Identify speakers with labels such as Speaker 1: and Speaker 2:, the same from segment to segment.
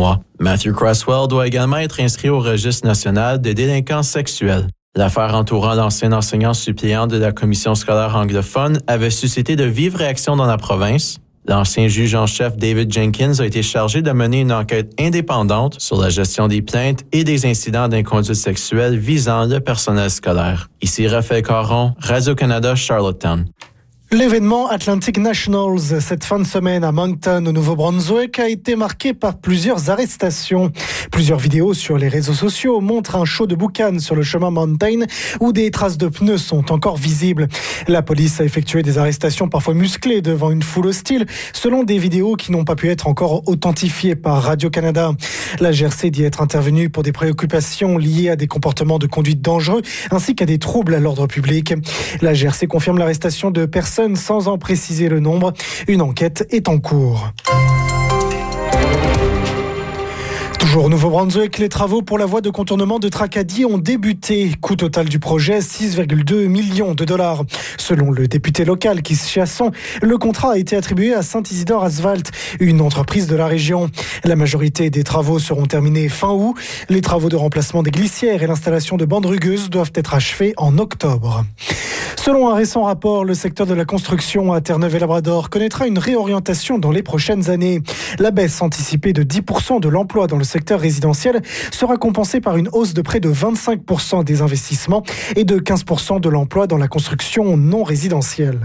Speaker 1: mois. Matthew Cresswell doit également être inscrit au registre national des délinquants sexuels. L'affaire entourant l'ancien enseignant suppléant de la commission scolaire anglophone avait suscité de vives réactions dans la province. L'ancien juge en chef David Jenkins a été chargé de mener une enquête indépendante sur la gestion des plaintes et des incidents d'inconduite sexuelle visant le personnel scolaire. Ici Raphaël Caron, Radio-Canada, Charlottetown.
Speaker 2: L'événement Atlantic Nationals cette fin de semaine à Moncton, au Nouveau-Brunswick, a été marqué par plusieurs arrestations. Plusieurs vidéos sur les réseaux sociaux montrent un show de boucan sur le chemin Mountain où des traces de pneus sont encore visibles. La police a effectué des arrestations parfois musclées devant une foule hostile, selon des vidéos qui n'ont pas pu être encore authentifiées par Radio-Canada. La GRC dit être intervenue pour des préoccupations liées à des comportements de conduite dangereux ainsi qu'à des troubles à l'ordre public. La GRC confirme l'arrestation de personnes sans en préciser le nombre. Une enquête est en cours. Toujours au Nouveau-Brunswick, les travaux pour la voie de contournement de Tracadie ont débuté. Coût total du projet, 6,2 millions de dollars. Selon le député local Keith Chiasson, le contrat a été attribué à Saint-Isidore Asphalt, une entreprise de la région. La majorité des travaux seront terminés fin août. Les travaux de remplacement des glissières et l'installation de bandes rugueuses doivent être achevés en octobre. Selon un récent rapport, le secteur de la construction à Terre-Neuve-et-Labrador connaîtra une réorientation dans les prochaines années. La baisse anticipée de 10% de l'emploi dans le secteur résidentiel sera compensée par une hausse de près de 25% des investissements et de 15% de l'emploi dans la construction non résidentielle.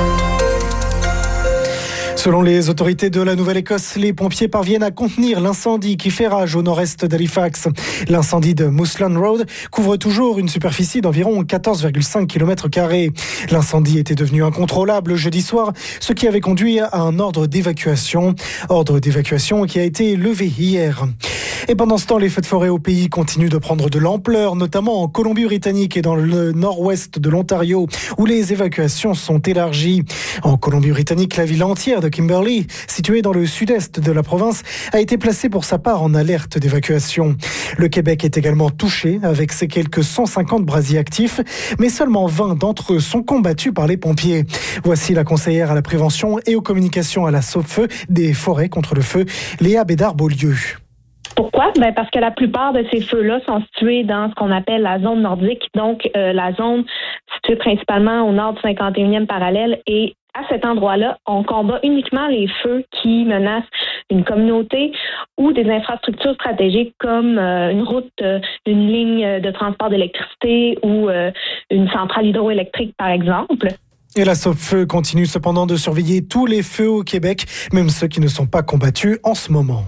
Speaker 2: Selon les autorités de la Nouvelle-Écosse, les pompiers parviennent à contenir l'incendie qui fait rage au nord-est d'Halifax. L'incendie de Moosland Road couvre toujours une superficie d'environ 14,5 km². L'incendie était devenu incontrôlable jeudi soir, ce qui avait conduit à un ordre d'évacuation. Ordre d'évacuation qui a été levé hier. Et pendant ce temps, les feux de forêt au pays continuent de prendre de l'ampleur, notamment en Colombie-Britannique et dans le nord-ouest de l'Ontario, où les évacuations sont élargies. En Colombie-Britannique, la ville entière de Kimberley, située dans le sud-est de la province, a été placée pour sa part en alerte d'évacuation. Le Québec est également touché, avec ses quelques 150 brasiers actifs, mais seulement 20 d'entre eux sont combattus par les pompiers. Voici la conseillère à la prévention et aux communications à la Sauve-Feu des forêts contre le feu, Léa Bédard-Beaulieu.
Speaker 3: Pourquoi? Parce que la plupart de ces feux-là sont situés dans ce qu'on appelle la zone nordique, donc la zone située principalement au nord du 51e parallèle. Et à cet endroit-là, on combat uniquement les feux qui menacent une communauté ou des infrastructures stratégiques comme une route, une ligne de transport d'électricité ou une centrale hydroélectrique, par exemple.
Speaker 2: Et la Sauve-Feu continue cependant de surveiller tous les feux au Québec, même ceux qui ne sont pas combattus en ce moment.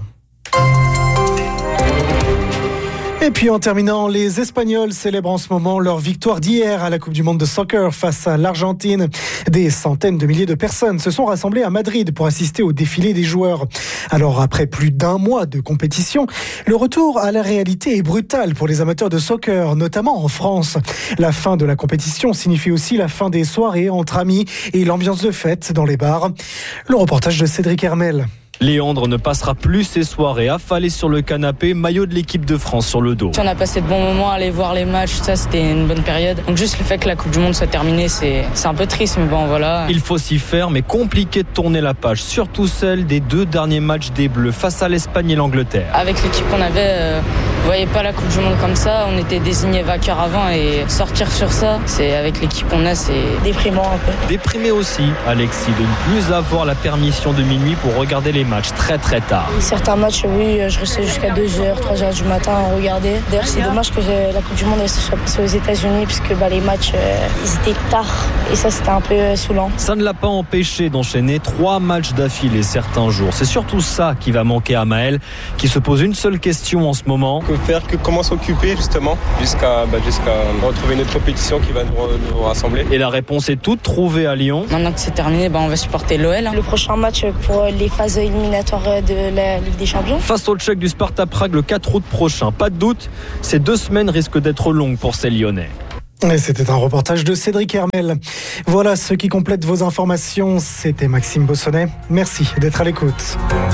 Speaker 2: Et puis en terminant, les Espagnols célèbrent en ce moment leur victoire d'hier à la Coupe du Monde de soccer face à l'Argentine. Des centaines de milliers de personnes se sont rassemblées à Madrid pour assister au défilé des joueurs. Alors après plus d'un mois de compétition, le retour à la réalité est brutal pour les amateurs de soccer, notamment en France. La fin de la compétition signifie aussi la fin des soirées entre amis et l'ambiance de fête dans les bars. Le reportage de Cédric Hermel.
Speaker 4: Léandre ne passera plus ses soirées affalé sur le canapé, maillot de l'équipe de France sur le dos.
Speaker 5: On a passé de bons moments à aller voir les matchs, ça c'était une bonne période. Donc juste le fait que la Coupe du Monde soit terminée, c'est un peu triste, mais bon voilà.
Speaker 4: Il faut s'y faire, mais compliqué de tourner la page, surtout celle des 2 derniers matchs des Bleus face à l'Espagne et l'Angleterre.
Speaker 5: Avec l'équipe qu'on avait, vous voyez pas la Coupe du Monde comme ça, on était désignés vainqueurs avant et sortir sur ça, c'est avec l'équipe qu'on a, c'est déprimant un peu.
Speaker 4: Déprimé aussi, Alexis, de ne plus avoir la permission de minuit pour regarder les matchs très très tard.
Speaker 6: Certains matchs, oui, je restais jusqu'à 2h, 3h du matin à regarder. D'ailleurs, c'est dommage que la Coupe du Monde soit passée aux États-Unis puisque les matchs, ils étaient tard et ça, c'était un peu saoulant.
Speaker 4: Ça ne l'a pas empêché d'enchaîner 3 matchs d'affilée certains jours. C'est surtout ça qui va manquer à Maël, qui se pose une seule question en ce moment.
Speaker 7: Que faire, comment s'occuper justement jusqu'à retrouver une autre compétition qui va nous rassembler.
Speaker 4: Et la réponse est toute trouvée à Lyon.
Speaker 5: Maintenant que c'est terminé, on va supporter l'OL.
Speaker 6: Le prochain match pour les phases éliminatoires de la Ligue des Champions.
Speaker 4: Face au Tchèque du Sparta Prague le 4 août prochain. Pas de doute, ces 2 semaines risquent d'être longues pour ces Lyonnais.
Speaker 2: Et c'était un reportage de Cédric Hermel. Voilà ce qui complète vos informations. C'était Maxime Bossonnet. Merci d'être à l'écoute.